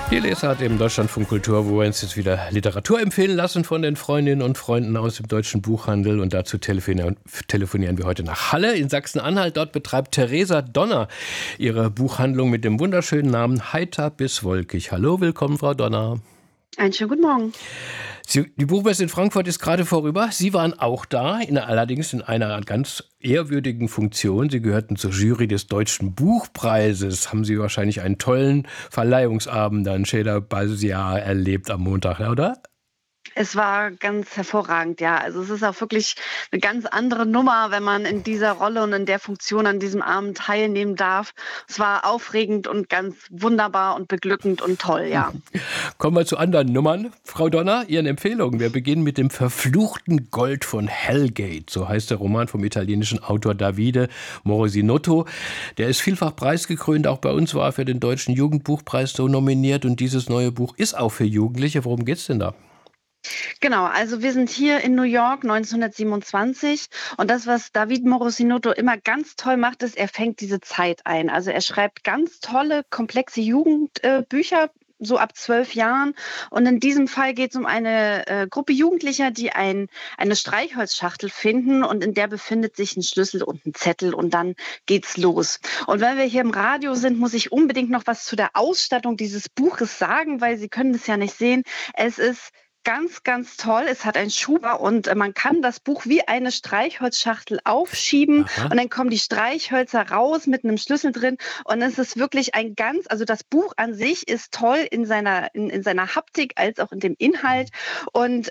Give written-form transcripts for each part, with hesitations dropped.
Die Lesart im Deutschlandfunk Kultur, wo wir uns jetzt wieder Literatur empfehlen lassen von den Freundinnen und Freunden aus dem deutschen Buchhandel. Und dazu telefonieren wir heute nach Halle in Sachsen-Anhalt. Dort betreibt Theresa Donner ihre Buchhandlung mit dem wunderschönen Namen Heiter bis Wolkig. Hallo, willkommen, Frau Donner. Einen schönen guten Morgen. Die Buchmesse in Frankfurt ist gerade vorüber. Sie waren auch da, allerdings in einer ganz ehrwürdigen Funktion. Sie gehörten zur Jury des Deutschen Buchpreises. Haben Sie wahrscheinlich einen tollen Verleihungsabend an Cheder Basiar erlebt am Montag, oder? Es war ganz hervorragend, ja. Also es ist auch wirklich eine ganz andere Nummer, wenn man in dieser Rolle und in der Funktion an diesem Abend teilnehmen darf. Es war aufregend und ganz wunderbar und beglückend und toll, ja. Kommen wir zu anderen Nummern. Frau Donner, Ihren Empfehlungen. Wir beginnen mit dem verfluchten Gold von Hellgate. So heißt der Roman vom italienischen Autor Davide Morosinotto. Der ist vielfach preisgekrönt. Auch bei uns war er für den Deutschen Jugendbuchpreis so nominiert. Und dieses neue Buch ist auch für Jugendliche. Worum geht's denn da? Genau, also wir sind hier in New York 1927 und das, was David Morosinotto immer ganz toll macht, ist, er fängt diese Zeit ein. Also er schreibt ganz tolle, komplexe Jugendbücher, so ab 12 Jahren. Und in diesem Fall geht es um eine Gruppe Jugendlicher, die eine Streichholzschachtel finden und in der befindet sich ein Schlüssel und ein Zettel und dann geht's los. Und wenn wir hier im Radio sind, muss ich unbedingt noch was zu der Ausstattung dieses Buches sagen, weil Sie können es ja nicht sehen. Es ist ganz, ganz toll. Es hat einen Schuber und man kann das Buch wie eine Streichholzschachtel aufschieben. Aha. Und dann kommen die Streichhölzer raus mit einem Schlüssel drin. Und es ist wirklich also das Buch an sich ist toll in seiner Haptik als auch in dem Inhalt. Und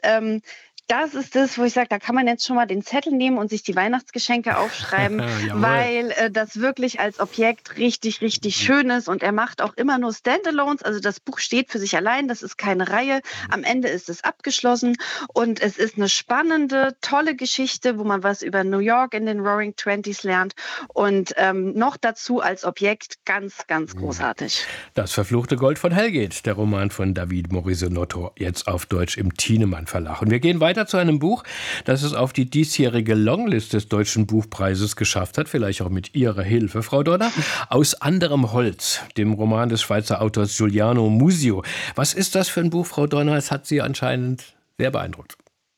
das ist das, wo ich sage, da kann man jetzt schon mal den Zettel nehmen und sich die Weihnachtsgeschenke aufschreiben, weil das wirklich als Objekt richtig, richtig schön ist. Und er macht auch immer nur Standalones. Also das Buch steht für sich allein, das ist keine Reihe. Am Ende ist es abgeschlossen und es ist eine spannende, tolle Geschichte, wo man was über New York in den Roaring Twenties lernt. Und noch dazu als Objekt ganz, ganz großartig. Das verfluchte Gold von Hellgate, der Roman von David Morosinotto, jetzt auf Deutsch im Thienemann Verlag. Und wir gehen weiter zu einem Buch, das es auf die diesjährige Longlist des Deutschen Buchpreises geschafft hat, vielleicht auch mit Ihrer Hilfe, Frau Donner. Aus anderem Holz, dem Roman des Schweizer Autors Giuliano Musio. Was ist das für ein Buch, Frau Donner? Es hat Sie anscheinend sehr beeindruckt.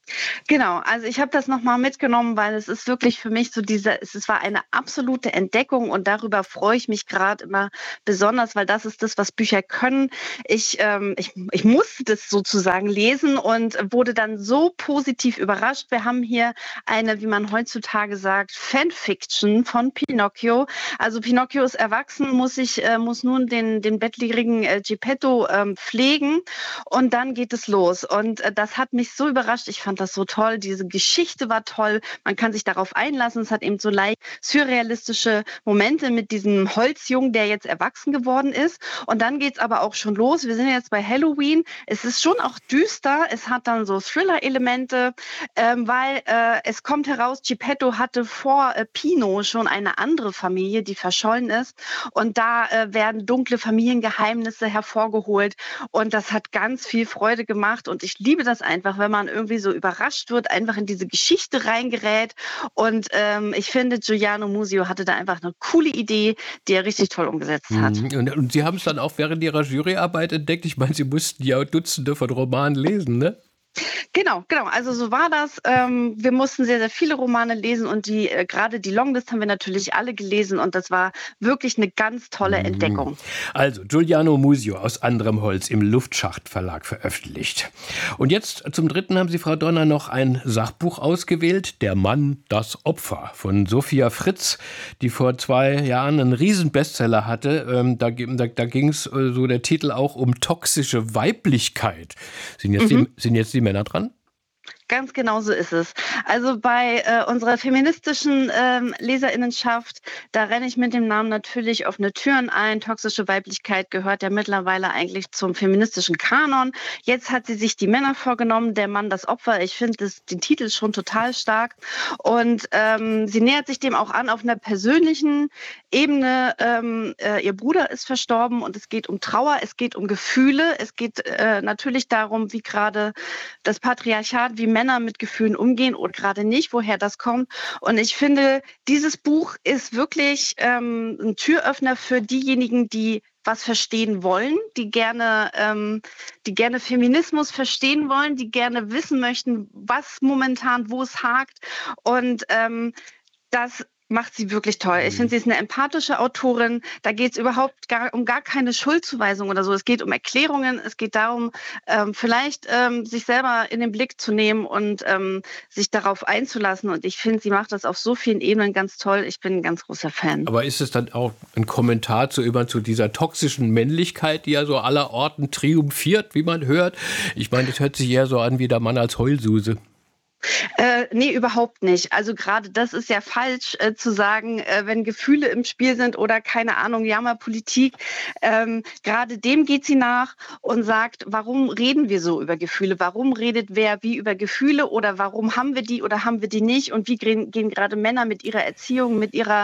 Genau, also ich habe das nochmal mitgenommen, weil es ist wirklich für mich so es war eine absolute Entdeckung und darüber freue ich mich gerade immer besonders, weil das ist das, was Bücher können. Ich musste das sozusagen lesen und wurde dann so positiv überrascht. Wir haben hier eine, wie man heutzutage sagt, Fanfiction von Pinocchio. Also Pinocchio ist erwachsen, muss nun den bettlägerigen Geppetto pflegen und dann geht es los. Und das hat mich so überrascht. Ich fand das so toll. Diese Geschichte war toll. Man kann sich darauf einlassen. Es hat eben so leicht surrealistische Momente mit diesem Holzjungen, der jetzt erwachsen geworden ist. Und dann geht's aber auch schon los. Wir sind jetzt bei Halloween. Es ist schon auch düster. Es hat dann so Thriller-Elemente, weil es kommt heraus, Geppetto hatte vor Pino schon eine andere Familie, die verschollen ist. Und da werden dunkle Familiengeheimnisse hervorgeholt. Und das hat ganz viel Freude gemacht. Und ich liebe das einfach, wenn man irgendwie so überrascht wird, einfach in diese Geschichte reingerät. Und ich finde, Giuliano Musio hatte da einfach eine coole Idee, die er richtig toll umgesetzt hat. Und Sie haben es dann auch während Ihrer Juryarbeit entdeckt. Ich meine, Sie mussten ja Dutzende von Romanen lesen, ne? Genau. Also so war das. Wir mussten sehr, sehr viele Romane lesen und gerade die Longlist haben wir natürlich alle gelesen und das war wirklich eine ganz tolle Entdeckung. Also Giuliano Musio aus anderem Holz im Luftschacht Verlag veröffentlicht. Und jetzt zum dritten haben Sie, Frau Donner, noch ein Sachbuch ausgewählt. Der Mann, das Opfer von Sophia Fritz, die vor 2 Jahren einen Riesenbestseller hatte. Da ging es, so der Titel, auch um toxische Weiblichkeit. Sind jetzt die Männer dran? Ganz genau so ist es. Also bei unserer feministischen Leserinnenschaft, da renne ich mit dem Namen natürlich offene Türen ein. Toxische Weiblichkeit gehört ja mittlerweile eigentlich zum feministischen Kanon. Jetzt hat sie sich die Männer vorgenommen, der Mann das Opfer. Ich finde den Titel schon total stark. Und sie nähert sich dem auch an auf einer persönlichen Ebene. Ihr Bruder ist verstorben und es geht um Trauer, es geht um Gefühle. Es geht natürlich darum, wie gerade das Patriarchat, wie Männer mit Gefühlen umgehen oder gerade nicht, woher das kommt. Und ich finde, dieses Buch ist wirklich ein Türöffner für diejenigen, die was verstehen wollen, die gerne Feminismus verstehen wollen, die gerne wissen möchten, was momentan, wo es hakt. Und das macht sie wirklich toll. Ich finde, sie ist eine empathische Autorin. Da geht es überhaupt um gar keine Schuldzuweisung oder so. Es geht um Erklärungen. Es geht darum, vielleicht sich selber in den Blick zu nehmen und sich darauf einzulassen. Und ich finde, sie macht das auf so vielen Ebenen ganz toll. Ich bin ein ganz großer Fan. Aber ist es dann auch ein Kommentar zu dieser toxischen Männlichkeit, die ja so aller Orten triumphiert, wie man hört? Ich meine, das hört sich eher so an wie der Mann als Heulsuse. Nee, überhaupt nicht. Also gerade das ist ja falsch zu sagen, wenn Gefühle im Spiel sind oder keine Ahnung, Jammerpolitik. Gerade dem geht sie nach und sagt, warum reden wir so über Gefühle? Warum redet wer wie über Gefühle oder warum haben wir die oder haben wir die nicht? Und wie gehen gerade Männer mit ihrer Erziehung, mit ihrer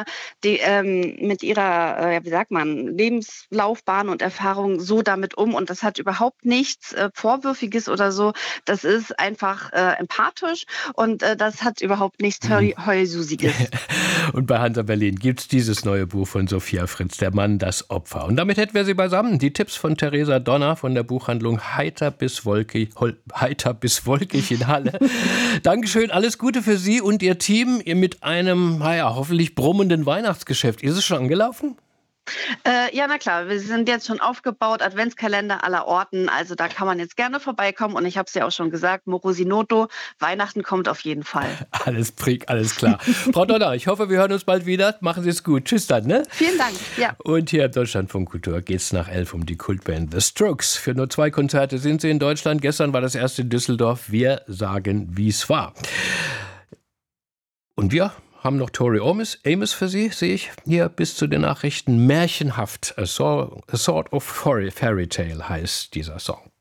wie sagt man, Lebenslaufbahn und Erfahrung so damit um? Und das hat überhaupt nichts Vorwürfiges oder so. Das ist einfach empathisch. Und das hat überhaupt nichts Heulsusiges. Und bei Hansa Berlin gibt es dieses neue Buch von Sophia Fritz, Der Mann, das Opfer. Und damit hätten wir sie beisammen. Die Tipps von Theresa Donner von der Buchhandlung Heiter bis wolkig in Halle. Dankeschön, alles Gute für Sie und Ihr Team mit einem, hoffentlich brummenden Weihnachtsgeschäft. Ist es schon angelaufen? Ja, na klar, wir sind jetzt schon aufgebaut, Adventskalender aller Orten, also da kann man jetzt gerne vorbeikommen und ich habe es ja auch schon gesagt, Morosinoto, Weihnachten kommt auf jeden Fall. Alles klar. Frau Donner, ich hoffe, wir hören uns bald wieder. Machen Sie es gut. Tschüss dann, ne? Vielen Dank, ja. Und hier im Deutschlandfunk Kultur geht's nach 11 um die Kultband The Strokes. Für nur 2 Konzerte sind sie in Deutschland. Gestern war das erste in Düsseldorf. Wir sagen, wie es war. Und wir haben noch Tori Amos für Sie, sehe ich hier bis zu den Nachrichten. Märchenhaft, a sort of fairy tale heißt dieser Song.